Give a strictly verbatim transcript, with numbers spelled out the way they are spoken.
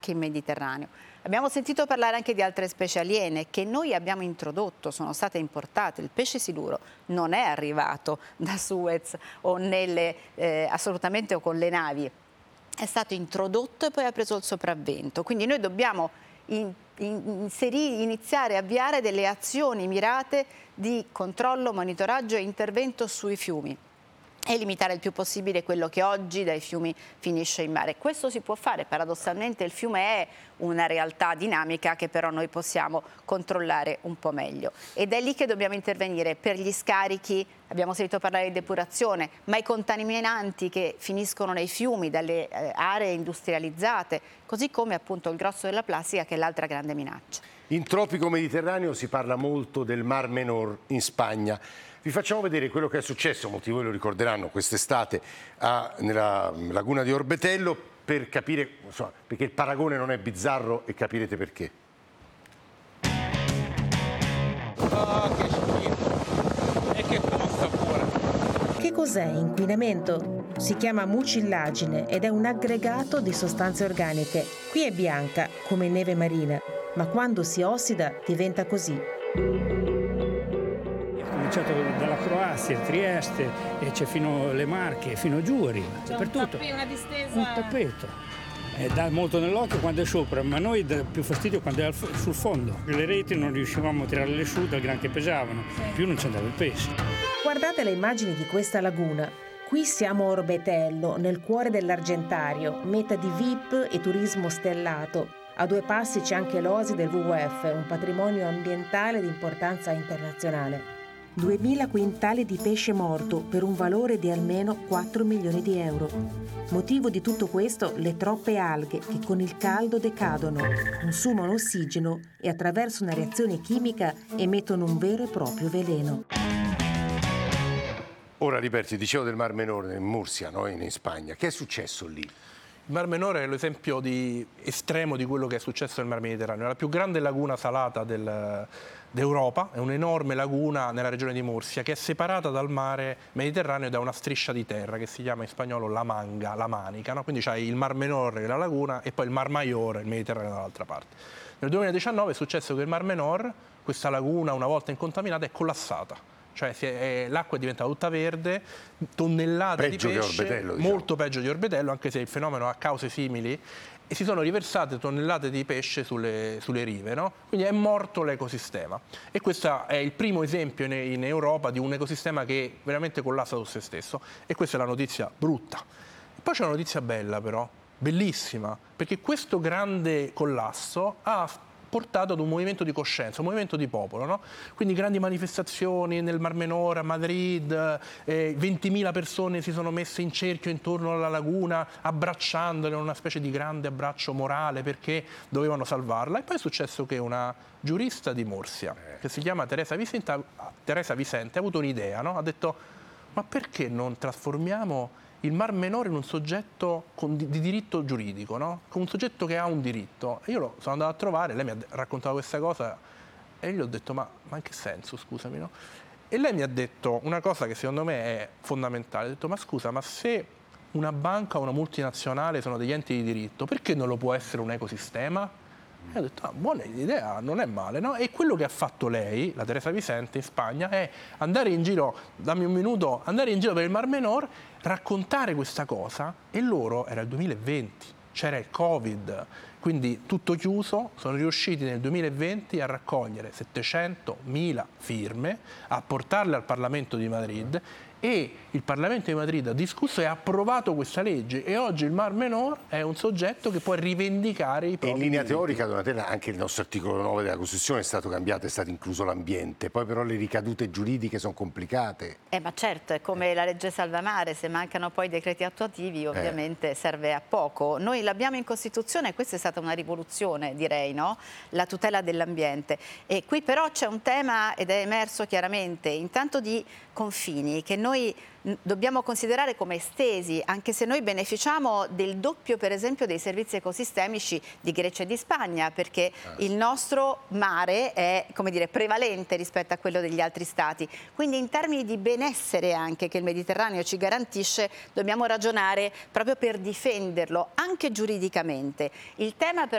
in Mediterraneo. Abbiamo sentito parlare anche di altre specie aliene che noi abbiamo introdotto, sono state importate. Il pesce siluro non è arrivato da Suez o nelle, eh, assolutamente o con le navi, è stato introdotto e poi ha preso il sopravvento. Quindi noi dobbiamo in, in, inserire, iniziare a avviare delle azioni mirate di controllo, monitoraggio e intervento sui fiumi e limitare il più possibile quello che oggi dai fiumi finisce in mare. Questo si può fare, paradossalmente il fiume è una realtà dinamica che però noi possiamo controllare un po' meglio ed è lì che dobbiamo intervenire per gli scarichi. Abbiamo sentito parlare di depurazione, ma i contaminanti che finiscono nei fiumi dalle eh, aree industrializzate, così come appunto il grosso della plastica che è l'altra grande minaccia. In tropico mediterraneo si parla molto del Mar Menor in Spagna. Vi facciamo vedere quello che è successo, molti di voi lo ricorderanno, quest'estate nella laguna di Orbetello, per capire, insomma, perché il paragone non è bizzarro e capirete perché. Oh, che schifo! E che costa pure! Che cos'è inquinamento? Si chiama mucillagine ed è un aggregato di sostanze organiche. Qui è bianca, come neve marina, ma quando si ossida diventa così. Dalla Croazia, Trieste, e c'è fino alle Marche, fino giù arriva, dappertutto. Una distesa... Un tappeto. E dà molto nell'occhio quando è sopra, ma noi dà più fastidio quando è sul fondo. Le reti non riuscivamo a tirarle su dal gran che pesavano, più non ci andava il pesce. Guardate le immagini di questa laguna. Qui siamo a Orbetello, nel cuore dell'Argentario, meta di V I P e turismo stellato. A due passi c'è anche l'Oasi del W W F, un patrimonio ambientale di importanza internazionale. duemila quintali di pesce morto per un valore di almeno quattro milioni di euro. Motivo di tutto questo le troppe alghe che con il caldo decadono, consumano ossigeno e attraverso una reazione chimica emettono un vero e proprio veleno. Ora Liberti, dicevo del Mar Menor in Murcia, no? in, in Spagna. Che è successo lì? Il Mar Menor è l'esempio di, estremo di quello che è successo nel Mar Mediterraneo. È la più grande laguna salata del, d'Europa, è un'enorme laguna nella regione di Murcia che è separata dal mare Mediterraneo da una striscia di terra che si chiama in spagnolo la Manga, la Manica. No? Quindi c'hai il Mar Menor, la laguna, e poi il Mar Mayor, il Mediterraneo dall'altra parte. Nel duemiladiciannove è successo che il Mar Menor, questa laguna una volta incontaminata, è collassata. Cioè è, l'acqua è diventata tutta verde, tonnellate peggio di pesce, che Orbetello, diciamo. Molto peggio di Orbetello, anche se il fenomeno ha cause simili, e si sono riversate tonnellate di pesce sulle, sulle rive, no? Quindi è morto l'ecosistema. E questo è il primo esempio in, in Europa di un ecosistema che veramente collassa su se stesso, e questa è la notizia brutta. E poi c'è una notizia bella però, bellissima, perché questo grande collasso ha portato ad un movimento di coscienza, un movimento di popolo, no? Quindi grandi manifestazioni nel Mar Menor, a Madrid, eh, ventimila persone si sono messe in cerchio intorno alla laguna, abbracciandola in una specie di grande abbraccio morale perché dovevano salvarla. E poi è successo che una giurista di Murcia, che si chiama Teresa Vicente, Teresa Vicente ha avuto un'idea, no? Ha detto: ma perché non trasformiamo il Mar Menor in un soggetto con di, di diritto giuridico, no? Con un soggetto che ha un diritto. E io lo sono andato a trovare, lei mi ha raccontato questa cosa e io gli ho detto: ma, ma in che senso, scusami, no? E lei mi ha detto una cosa che secondo me è fondamentale. Ha detto: ma scusa, ma se una banca o una multinazionale sono degli enti di diritto, perché non lo può essere un ecosistema? E ho detto: ah, buona idea, non è male, no? E quello che ha fatto lei, la Teresa Vicente, in Spagna, è andare in giro, dammi un minuto, andare in giro per il Mar Menor, raccontare questa cosa, e loro, era il duemilaventi, c'era il Covid, quindi tutto chiuso, sono riusciti nel duemilaventi a raccogliere settecentomila firme, a portarle al Parlamento di Madrid, e il Parlamento di Madrid ha discusso e ha approvato questa legge, e oggi il Mar Menor è un soggetto che può rivendicare i propri in linea diritti. teorica, Donatella, anche il nostro articolo nove della Costituzione è stato cambiato, è stato incluso l'ambiente, poi però le ricadute giuridiche sono complicate. Eh, ma certo, è come la legge Salvamare, se mancano poi i decreti attuativi ovviamente eh. serve a poco. Noi l'abbiamo in Costituzione e questa è stata una rivoluzione, direi, no? La tutela dell'ambiente. E qui però c'è un tema, ed è emerso chiaramente, intanto di confini, che noi dobbiamo considerare come estesi, anche se noi beneficiamo del doppio, per esempio, dei servizi ecosistemici di Grecia e di Spagna, perché il nostro mare è, come dire, prevalente rispetto a quello degli altri stati. Quindi in termini di benessere anche che il Mediterraneo ci garantisce, dobbiamo ragionare proprio per difenderlo, anche giuridicamente. Il tema però